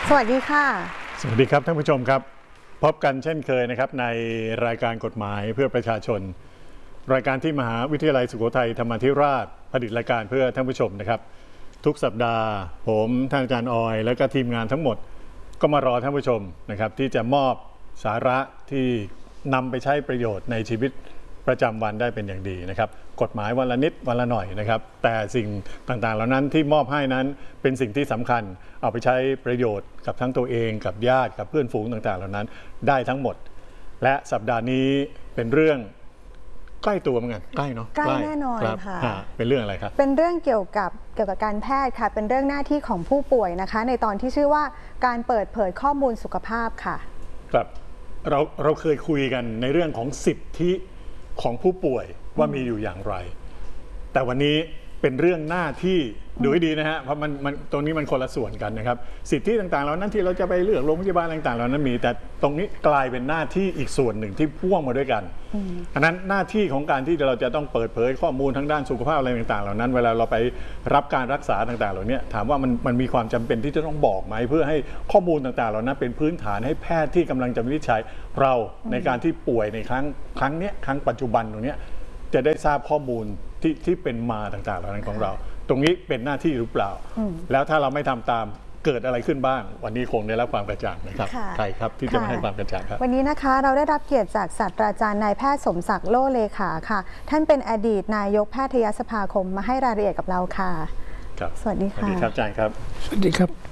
สวัสดีค่ะสวัสดีครับท่านผู้ชมครับพบกันเช่นเคยนะครับในรายการกฎหมายเพื่อประชาชนรายการที่มหาวิทยาลัยสุโขทัยธรรมาธิราชผลิตรายการเพื่อท่านผู้ชมนะครับทุกสัปดาห์ผมท่านอาจารย์ออยและก็ทีมงานทั้งหมดก็มารอท่านผู้ชมนะครับที่จะมอบสาระที่นำไปใช้ประโยชน์ในชีวิตประจำวันได้เป็นอย่างดีนะครับกฎหมายวันละนิดวันละหน่อยนะครับแต่สิ่งต่างๆเหล่านั้นที่มอบให้นั้นเป็นสิ่งที่สำคัญเอาไปใช้ประโยชน์กับทั้งตัวเองกับญาติกับเพื่อนฝูงต่างๆเหล่านั้นได้ทั้งหมดและสัปดาห์นี้เป็นเรื่องใกล้ตัวเหมือนกันใกล้เนาะใกล้แน่นอนค่ะเป็นเรื่องอะไรครับเป็นเรื่องเกี่ยวกับการแพทย์ค่ะเป็นเรื่องหน้าที่ของผู้ป่วยนะคะในตอนที่ชื่อว่าการเปิดเผยข้อมูลสุขภาพค่ะครับเราเคยคุยกันในเรื่องของสิทธิของผู้ป่วยว่ามีอยู่อย่างไรแต่วันนี้เป็นเรื่องหน้าที่ดูให้ดีนะฮะเพราะมันตรงนี้มันคนละส่วนกันนะครับสิทธิต่างๆเหล่านั้นที่เราจะไปเลือกโรงพยาบาลต่างๆเหล่านั้นมีแต่ตรงนี้กลายเป็นหน้าที่อีกส่วนหนึ่งที่พ่วงมาด้วยกันอันนั้นหน้าที่ของการที่เราจะต้องเปิดเผยข้อมูลทางด้านสุขภาพอะไรต่างๆเหล่านั้นเวลาเราไปรับการรักษาต่างๆเหล่านี้ถามว่ามันมีความจำเป็นที่จะต้องบอกไหมเพื่อให้ข้อมูลต่างๆเหล่านั้นเป็นพื้นฐานให้แพทย์ที่กำลังจะวินิจฉัยเราในการที่ป่วยในครั้งปัจจุบันตรงนี้จะได้ทราบข้อมูลที่เป็นมาต่างๆเหล่านั้นของเราตรงนี้เป็นหน้าที่หรือเปล่าแล้วถ้าเราไม่ทำตามเกิดอะไรขึ้นบ้างวันนี้คงได้รับความกระจ่างนะครับใครครับที่จะมาให้ความกระจ่างครับวันนี้นะคะเราได้รับเกียรติจากศาสตราจารย์นายแพทย์สมศักดิ์โลเลขาค่ะท่านเป็นอดีตนายกแพทยสภาคมมาให้รายละเอียดกับเราค่ะครับสวัสดีค่ะสวัสดีครับอาจารย์ครับสวัสดีครับ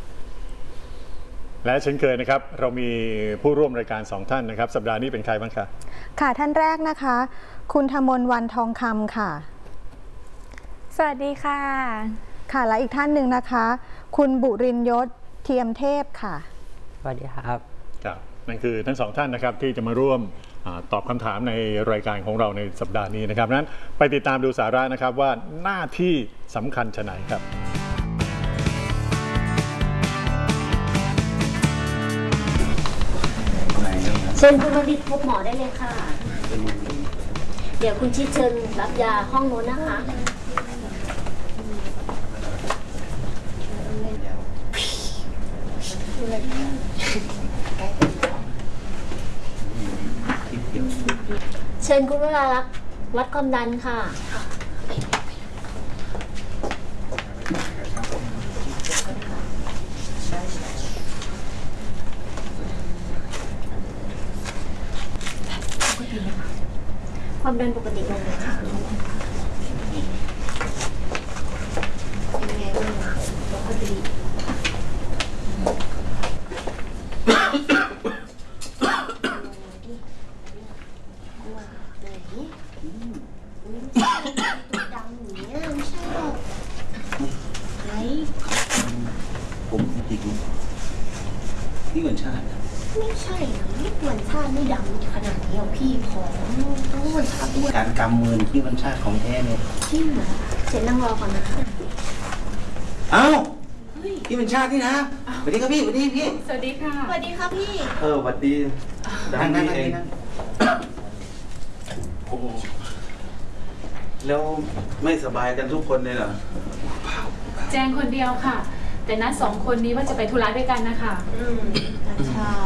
และเช่นเคยนะครับเรามีผู้ร่วมรายการ2ท่านนะครับสัปดาห์นี้เป็นใครบ้างคะค่ะท่านแรกนะคะคุณธมนต์วรรณทองคำค่ะสวัสดีค่ะค่ะและอีกท่านหนึ่งนะคะคุณบุรินทร์ยศเทียมเทพค่ะสวัสดีครับครับนั่นคือทั้ง2ท่านนะครับที่จะมาร่วมตอบคำถามในรายการของเราในสัปดาห์นี้นะครับนั้นไปติดตามดูสาระนะครับว่าหน้าที่สำคัญชะไหนครับเชิญคุณวริศพบหมอได้เลยค่ะเดี๋ยวคุณชิดเชิญรับยาห้องโน้นนะคะเชิญคุณวราลักษณ์วัดความดันค่ะความดันปกติลงเลยค่ะยังไงบ้างปกติดำอย่างเงี้ยไม่ใช่หรอกไหนผมจริงพี่เหมือนชาติไม่ใช่นะไม่เหมือนชาติไม่ดำขนาดนี้พี่ผอมต้องเหมือนชาติด้วยการกำมือที่มันชาติของแท้เนี่ยจริงเหรอเสร็จนั่งรอก่อนนะเอ้าพี่เป็นชาตินี่นะสวัสดีครับพี่สวัสดีพี่สวัสดีค่ะสวัสดีครับพี่สวัสดีนั่งเองโอ้แล้วไม่สบายกันทุกคนเลยเหรอแจงคนเดียวค่ะแต่นัด2 คนนี้ว่าจะไปธุระด้วยกันนะคะใช่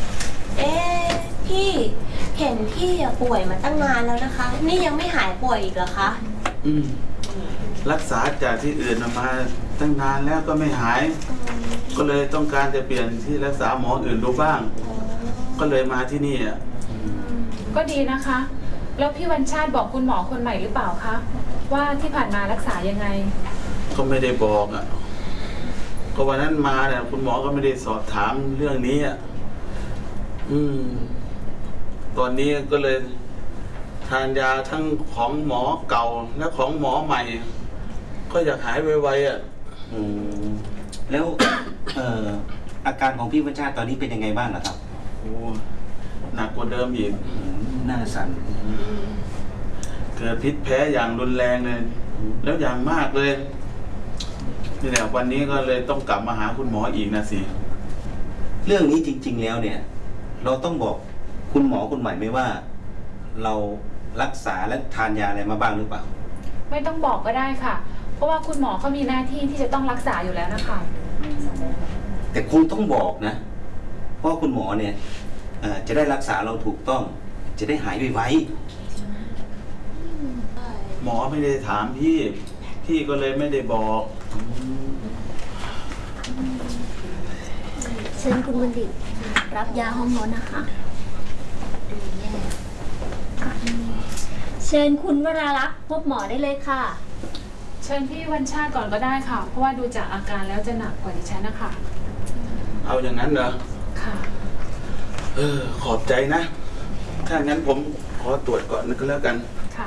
พี่เห็นพี่ป่วยมาตั้งนานแล้วนะคะนี่ยังไม่หายป่วยอีกเหรอคะรักษาจากที่อื่นมาตั้งนานแล้วก็ไม่หายก็เลยต้องการจะเปลี่ยนที่รักษาหมออื่นดูบ้างก็เลยมาที่นี่ก็ดีนะคะแล้วพี่วันชาติบอกคุณหมอคนใหม่หรือเปล่าคะว่าที่ผ่านมารักษายังไงก็ไม่ได้บอกก็วันนั้นมาเนี่ยคุณหมอก็ไม่ได้สอบถามเรื่องนี้ตอนนี้ก็เลยทานยาทั้งของหมอเก่าและของหมอใหม่ก็อยากหายไวๆแล้วอาการของพี่วัชชาติตอนนี้เป็นยังไงบ้างล่ะครับโอ้หนักกว่าเดิมอีกหน้าสั่นเกิดพิษแพ้อย่างรุนแรงเลยแล้วอย่างมากเลยนี่แหละวันนี้ก็เลยต้องกลับมาหาคุณหมออีกนะสิเรื่องนี้จริงๆแล้วเนี่ยเราต้องบอกคุณหมอคนใหม่ไหมว่าเรารักษาและทานยาอะไรมาบ้างหรือเปล่าไม่ต้องบอกก็ได้ค่ะเพราะว่าคุณหมอเขามีหน้าที่ที่จะต้องรักษาอยู่แล้วนะคะแแต่คงต้องบอกนะ เพราะคุณหมอเนี่ยจะได้รักษาเราถูกต้อง จะได้หายไวหมอไม่ได้ถามพี่ก็เลยไม่ได้บอกเชิญคุณบัณฑิตรับยาห้องโน้นนะคะ เชิญคุณวราลักษณ์พบหมอได้เลยค่ะเชิญพี่วันชาติก่อนก็ได้ค่ะ เพราะว่าดูจากอาการแล้วจะหนักกว่าดิฉันนะคะเอาอย่างนั้นเหรอค่ะขอบใจนะ ถ้างั้นผมขอตรวจก่อนก็แล้วกันค่ะ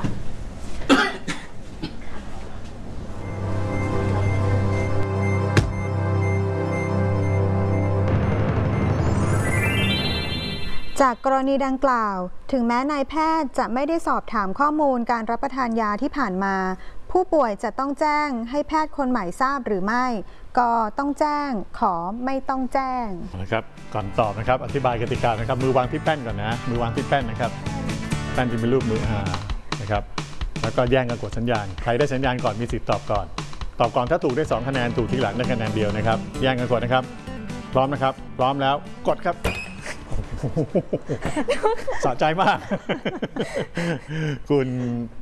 จากกรณีดังกล่าว ถึงแม้นายแพทย์จะไม่ได้สอบถามข้อมูลการรับประทานยาที่ผ่านมา ผู้ป่วยจะต้องแจ้งให้แพทย์คนใหม่ทราบหรือไม่ ก็ต้องแจ้งขอไม่ต้องแจ้งนะครับก่อนตอบนะครับอธิบายกติกานะครับมือวางที่แป้นก่อนนะมือวางที่แป้นนะครับแป้นที่เป็นรูปมือนะครับแล้วก็แย่งกันกดสัญญาณใครได้สัญญาณก่อนมีสิทธิ์ตอบก่อนถ้าถูกได้2คะแนนถูกทีหลังได้คะแนนเดียวนะครับแย่งกันกดนะครับพร้อมนะครับพร้อมแล้วกดครับ สะใจมาก คุณ